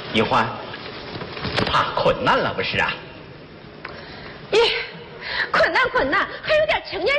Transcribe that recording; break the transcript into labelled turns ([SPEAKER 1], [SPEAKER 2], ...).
[SPEAKER 1] 一环，怕困难了不是啊？
[SPEAKER 2] 咦，困难，还有点青年